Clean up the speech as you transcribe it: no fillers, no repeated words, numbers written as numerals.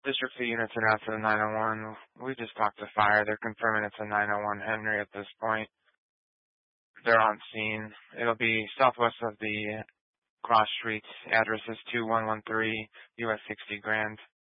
District 2 units are now to the 901. We just talked to fire. They're confirming it's a 901 Henry at this point. They're on scene. It'll be southwest of the cross street. Address is 2113 US 60 Grand.